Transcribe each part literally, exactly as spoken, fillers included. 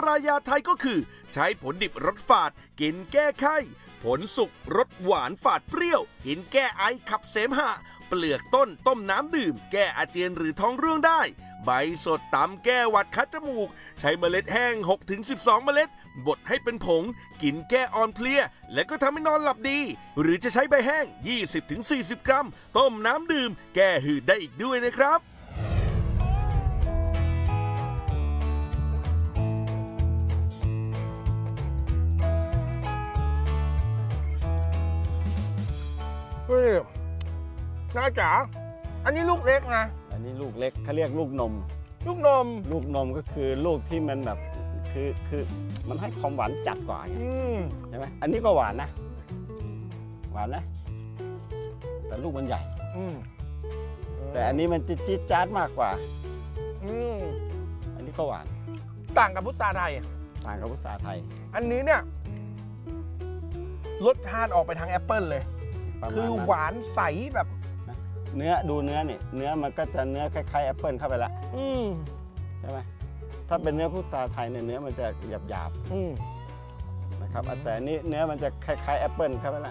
รายาไทยก็คือใช้ผลดิบรสฝาดกินแก้ไข้ผลสุกรสหวานฝาดเปรี้ยวกินแก้ไอขับเสมหะเปลือกต้นต้มน้ำดื่มแก้อาเจียนหรือท้องร่วงได้ใบสดตำแก้หวัดคัดจมูกใช้เมล็ดแห้ง หกถึงสิบสอง เมล็ดบดให้เป็นผงกินแก้อ่อนเพลียและก็ทำให้นอนหลับดีหรือจะใช้ใบแห้ง ยี่สิบถึงสี่สิบ กรัมต้มน้ำดื่มแก้หืดได้อีกด้วยนะครับเฮ้ยน้าจ๋าอันนี้ลูกเล็กนะอันนี้ลูกเล็กเขาเรียกลูกนมลูกนมลูกนมก็คือลูกที่มันแบบคือคือมันให้ความหวานจัดกว่าใช่ไหมอันนี้ก็หวานนะหวานนะแต่ลูกมันใหญ่แต่อันนี้มันจี๊ดจ๊าดมากกว่าอันนี้ก็หวานต่างกับพุทราไทยต่างกับพุทราไทยอันนี้เนี่ยรสชาติออกไปทางแอปเปิ้ลเลยคือหวานใสแบบเนื้อดูเนื้อนี่เนื้อมันก็จะเนื้อคล้ายๆแอปเปิลเข้าไปละใช่ไหมถ้าเป็นเนื้อพุทราไทยเนี่ยเนื้อมันจะหยาบๆนะครับแต่นี้เนื้อมันจะคล้ายๆแอปเปิลเข้าไปละ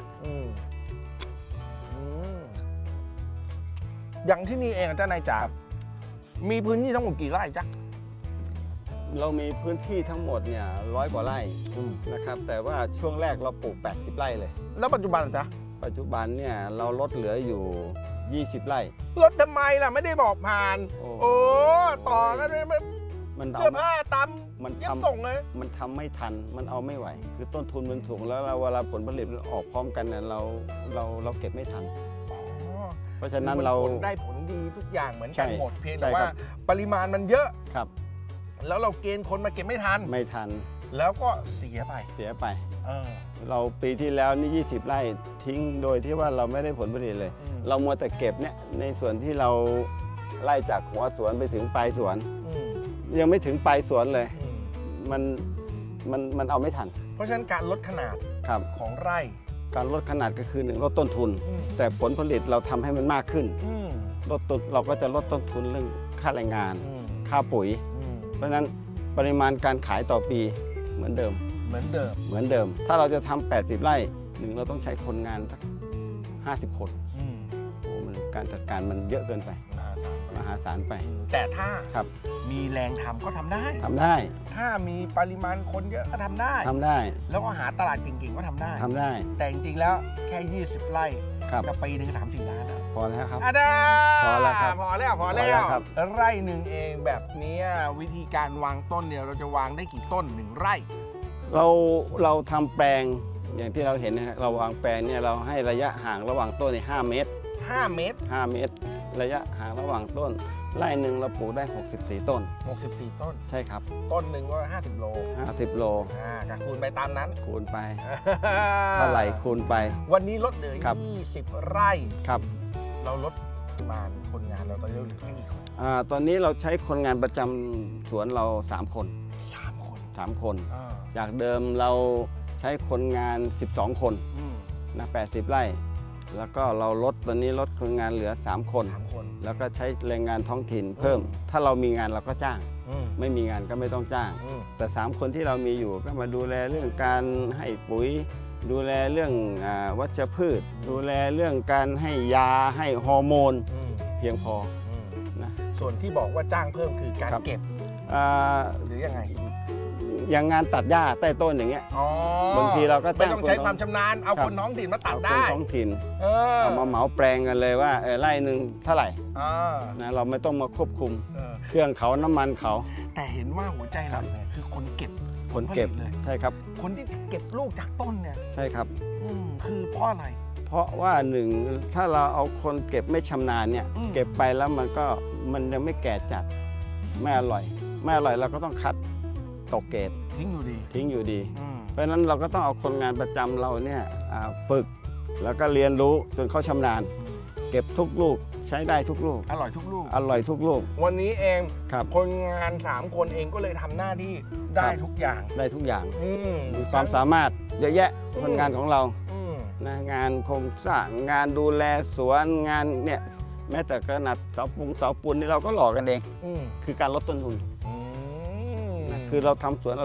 อย่างที่นี่เองอาจารย์นายจ๋ามีพื้นที่ทั้งหมดกี่ไร่จ๊ะเรามีพื้นที่ทั้งหมดเนี่ยร้อยกว่าไร่นะครับแต่ว่าช่วงแรกเราปลูกแปดสิบไร่เลยแล้วปัจจุบันจ๊ะปัจจุบันเนี่ยเราลดเหลืออยู่ยี่สิบไร่ลดทำไมล่ะไม่ได้บอกผ่านโอ้ต่อกันเลยมันเสื้อผ้าตามมันทำส่งเลยมันทำไม่ทันมันเอาไม่ไหวคือต้นทุนมันสูงแล้วเวลาผลผลิตออกพร้อมกันเนี่ยเราเราเราเก็บไม่ทันเพราะฉะนั้นเราได้ผลดีทุกอย่างเหมือนกันหมดเพียงแต่ว่าปริมาณมันเยอะครับแล้วเราเกณฑ์คนมาเก็บไม่ทันไม่ทันแล้วก็เสียไปเสียไปเราปีที่แล้วนี่ยี่สิบไร่ทิ้งโดยที่ว่าเราไม่ได้ผลผลิตเลยเรามัวแต่เก็บเนี่ยในส่วนที่เราไล่จากหัวสวนไปถึงปลายสวนยังไม่ถึงปลายสวนเลยมันมันมันเอาไม่ทันเพราะฉะนั้นการลดขนาดของไร่การลดขนาดก็คือหนึ่งลดต้นทุนแต่ผลผลิตเราทำให้มันมากขึ้นลดต้นเราก็จะลดต้นทุนเรื่องค่าแรงงานค่าปุ๋ยเพราะฉะนั้นปริมาณการขายต่อปีเหมือนเดิมเหมือนเดิมเหมือนเดิมถ้าเราจะทำแปดสิบไร่หนึ่งเราต้องใช้คนงานสักห้าสิบคนโอ้มันการจัดการมันเยอะเกินไปมหาศาลไปแต่ถ้าครับมีแรงทำก็ทำได้ทำได้ถ้ามีปริมาณคนเยอะก็ทำได้ทำได้แล้วก็หาตลาดเก่งๆก็ทำได้ทำได้แต่จริงๆแล้วแค่ยี่สิบไร่กับปีหนึ่งสามสี่ล้านพอแล้วครับพอแล้วครับพอแล้วพอแล้วไร่หนึ่งเองแบบนี้วิธีการวางต้นเนี่ยเราจะวางได้กี่ต้นหนึ่งไร่เราเราทำแปลงอย่างที่เราเห็นนะเราวางแปลงเนี่ยเราให้ระยะห่างระหว่างต้นในห้าเมตรห้าเมตรห้าเมตรระยะห่างระหว่างต้นไร่หนึ่งเราปลูกได้หกสิบสี่ต้นหกสิบสี่ต้นใช่ครับต้นหนึ่งก็ห้าสิบโลห้าสิบโลอ่าก็คูณไปตามนั้นคูณไปเท่าไหร่คูณไปวันนี้ลดเหลือยี่สิบไร่ครับเราลดปริมาณคนงานเราตอนนี้เหลือแค่กี่คนอ่าตอนนี้เราใช้คนงานประจำสวนเราสามคนสามคนสามคนจากเดิมเราใช้คนงานสิบสองคนนะแปดสิบไร่แล้วก็เราลดตอนนี้ลดคนงานเหลือสามคนแล้วก็ใช้แรงงานท้องถิ่นเพิ่มถ้าเรามีงานเราก็จ้างไม่มีงานก็ไม่ต้องจ้างแต่สามคนที่เรามีอยู่ก็มาดูแลเรื่องการให้ปุ๋ยดูแลเรื่องวัชพืชดูแลเรื่องการให้ยาให้ฮอร์โมนเพียงพอนะส่วนที่บอกว่าจ้างเพิ่มคือการเก็บหรือยังไงอย่างงานตัดหญ้าใต้ต้นอย่างเงี้ยบางทีเราก็ไม่ต้องใช้ความชำนาญเอาคนท้องถิ่นมาตัดได้คนท้องถิ่นเอามาเหมาแปลงกันเลยว่าไร่หนึ่งเท่าไหร่นะเราไม่ต้องมาควบคุมเครื่องเขาน้ำมันเขาแต่เห็นว่าหัวใจหลักเนี่ยคือคนเก็บคนเก็บเลยใช่ครับคนที่เก็บลูกจากต้นเนี่ยใช่ครับคือเพราะอะไรเพราะว่าหนึ่งถ้าเราเอาคนเก็บไม่ชำนาญเนี่ยเก็บไปแล้วมันก็มันยังไม่แก่จัดไม่อร่อยไม่อร่อยเราก็ต้องคัดตกเกรดทิ้งอยู่ดีทิ้งอยู่ดีเพราะฉะนั้นเราก็ต้องเอาคนงานประจำเราเนี่ยฝึกแล้วก็เรียนรู้จนเขาชำนาญเก็บทุกลูกใช้ได้ทุกลูกอร่อยทุกลูกอร่อยทุกลูกวันนี้เองคนงานสามคนเองก็เลยทำหน้าที่ได้ทุกอย่างได้ทุกอย่างมีความสามารถเยอะแยะคนงานของเรานะงานโครงสร้างงานดูแลสวนงานเนี่ยแม้แต่ขนาดเสาปูนเสาปูนนี่เราก็หล่อกันเองคือการลดต้นทุนคือเราทำสวนเรา